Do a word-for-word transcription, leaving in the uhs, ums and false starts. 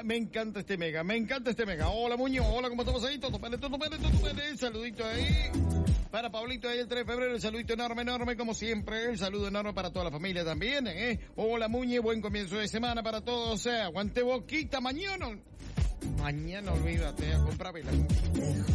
me encanta este mega, me encanta este mega. Hola, Muñoz, hola, ¿cómo estamos ahí? Todo pene, todo pene, todo pene. Saludito ahí. Para Pablito ahí el tres de febrero, el saludito enorme, enorme, como siempre. El saludo enorme para toda la familia también, ¿eh? Hola, Muñe, buen comienzo de semana para todos. Eh, aguante boquita, mañana. Mañana, olvídate, a comprar vela.